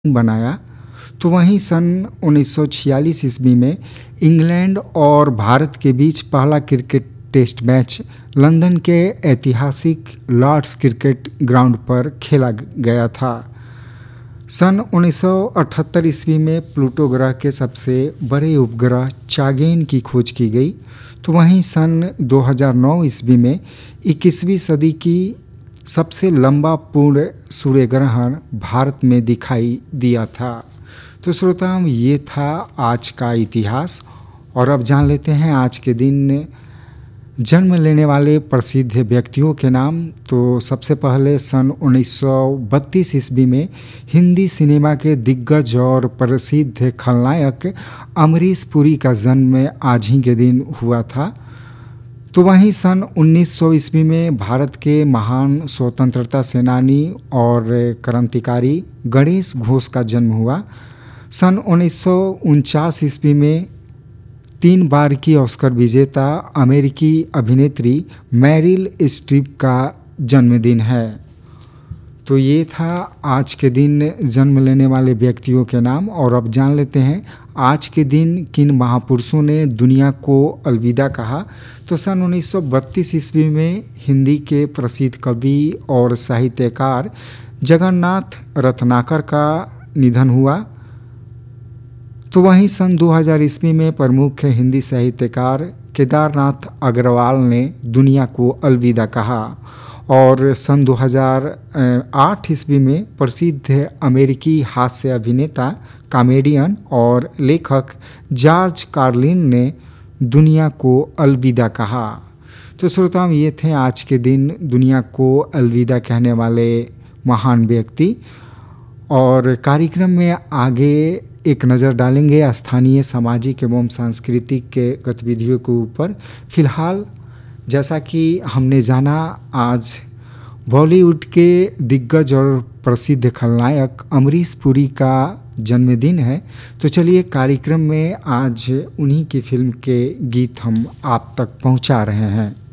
बनाया। तो वहीं सन 1946 ईस्वी में इंग्लैंड और भारत के बीच पहला क्रिकेट टेस्ट मैच लंदन के ऐतिहासिक लॉर्ड्स क्रिकेट ग्राउंड पर खेला गया था। सन 1978 ईस्वी में प्लूटो ग्रह के सबसे बड़े उपग्रह चागेन की खोज की गई। तो वहीं सन 2009 ईस्वी में 21वीं सदी की सबसे लंबा पूर्ण सूर्य ग्रहण भारत में दिखाई दिया था। तो श्रोताओं, ये था आज का इतिहास। और अब जान लेते हैं आज के दिन जन्म लेने वाले प्रसिद्ध व्यक्तियों के नाम। तो सबसे पहले सन 1932 ईस्वी में हिंदी सिनेमा के दिग्गज और प्रसिद्ध खलनायक अमरीश पुरी का जन्म आज ही के दिन हुआ था। तो वहीं सन 1900 ईस्वी में भारत के महान स्वतंत्रता सेनानी और क्रांतिकारी गणेश घोष का जन्म हुआ। सन 1949 ईस्वी में 3 बार की ऑस्कर विजेता अमेरिकी अभिनेत्री मैरिल स्ट्रीप का जन्मदिन है। तो ये था आज के दिन जन्म लेने वाले व्यक्तियों के नाम। और अब जान लेते हैं आज के दिन किन महापुरुषों ने दुनिया को अलविदा कहा। तो सन 1932 ईस्वी में हिंदी के प्रसिद्ध कवि और साहित्यकार जगन्नाथ रत्नाकर का निधन हुआ। तो वहीं सन 2000 ईस्वी में प्रमुख हिंदी साहित्यकार केदारनाथ अग्रवाल ने दुनिया को अलविदा कहा। और सन 2008 ईस्वी में प्रसिद्ध अमेरिकी हास्य अभिनेता, कॉमेडियन और लेखक जॉर्ज कार्लिन ने दुनिया को अलविदा कहा। तो श्रोताओं, ये थे आज के दिन दुनिया को अलविदा कहने वाले महान व्यक्ति। और कार्यक्रम में आगे एक नज़र डालेंगे स्थानीय सामाजिक एवं सांस्कृतिक के गतिविधियों के ऊपर। फिलहाल जैसा कि हमने जाना, आज बॉलीवुड के दिग्गज और प्रसिद्ध खलनायक अमरीश पुरी का जन्मदिन है। तो चलिए कार्यक्रम में आज उन्हीं की फिल्म के गीत हम आप तक पहुंचा रहे हैं।